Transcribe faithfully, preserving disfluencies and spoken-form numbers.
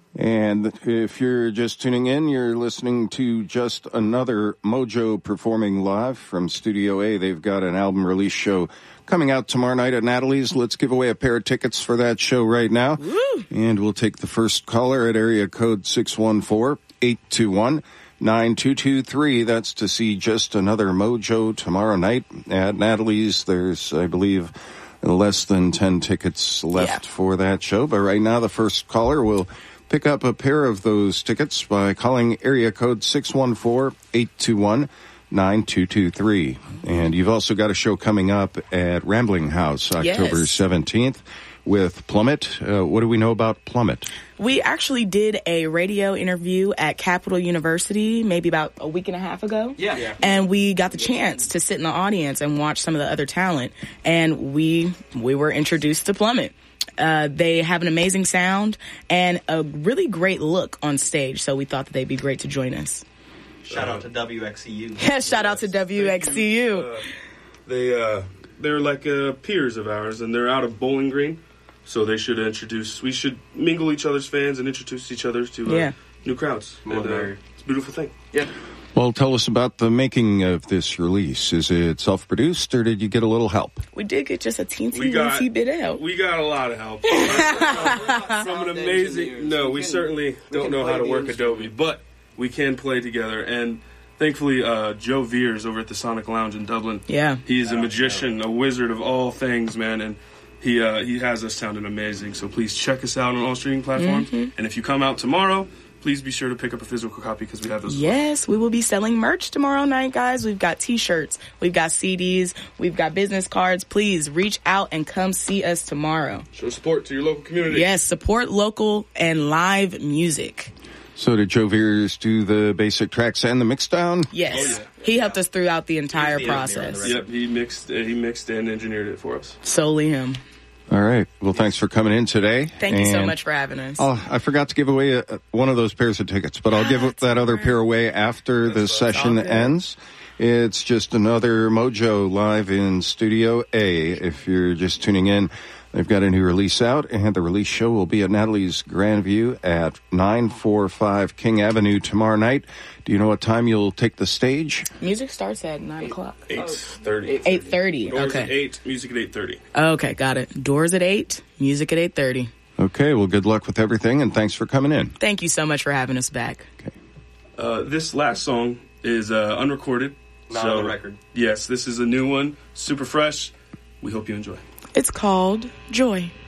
And if you're just tuning in, you're listening to Just Another Mojo performing live from Studio A. They've got an album release show coming out tomorrow night at Natalie's. Let's give away a pair of tickets for that show right now. Woo! And we'll take the first caller at area code six one four, eight two one, nine two two three. That's to see Just Another Mojo tomorrow night at Natalie's. There's, I believe, less than ten tickets left yeah. for that show. But right now, the first caller will pick up a pair of those tickets by calling area code six one four, eight two one, nine two two three. And you've also got a show coming up at Rambling House, October yes. seventeenth, with Plummet. Uh, what do we know about Plummet? We actually did a radio interview at Capital University maybe about a week and a half ago. Yeah. yeah. And we got the chance to sit in the audience and watch some of the other talent. And we we were introduced to Plummet. Uh, they have an amazing sound and a really great look on stage, so we thought that they'd be great to join us. Shout out to W X C U. Yeah, shout out to W X C U. Uh, they, uh, they're like uh, peers of ours, and they're out of Bowling Green, so they should introduce, we should mingle each other's fans and introduce each other to uh, yeah. new crowds. And, uh, it's a beautiful thing. Yeah. Well, tell us about the making of this release. Is it self-produced, or did you get a little help? We did get just a teensy weensy bit of help. We got a lot of help. From an amazing... No, we certainly don't know how to work Adobe, but we can play together. And thankfully, uh, Joe Veers over at the Sonic Lounge in Dublin, yeah, he's a magician, a wizard of all things, man, and he uh, he has us sounding amazing. So please check us out on all streaming platforms. Mm-hmm. And if you come out tomorrow, please be sure to pick up a physical copy because we have those. Yes, we will be selling merch tomorrow night, guys. We've got T-shirts, we've got C Ds, we've got business cards. Please reach out and come see us tomorrow. Show support to your local community. Yes, support local and live music. So did Joe Veers do the basic tracks and the mix down? Yes, oh, yeah. he helped us throughout the entire the process. Yep, he mixed, uh, he mixed and engineered it for us. Solely him. All right. Well, thanks for coming in today. Thank and you so much for having us. Oh, I forgot to give away a, one of those pairs of tickets, but I'll give that other pair away after That's the session ends. It's Just Another Mojo live in Studio A. If you're just tuning in, they've got a new release out, and the release show will be at Natalie's Grandview at nine forty-five King Avenue tomorrow night. Do you know what time you'll take the stage? Music starts at nine o'clock. eight thirty. eight thirty, Doors okay. at eight, music at eight thirty. Okay, got it. Doors at eight, music at eight thirty. Okay, well, good luck with everything, and thanks for coming in. Thank you so much for having us back. Okay. Uh, this last song is uh, unrecorded. Not so, on the record. Yes, this is a new one, super fresh. We hope you enjoy. It's called Joy.